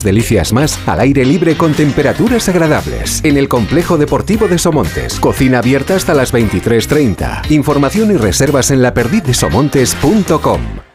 delicias más al aire libre con temperaturas agradables. En el Complejo Deportivo de Somontes. Cocina abierta hasta las 23:30. Información y reservas en laperdidesomontes.com.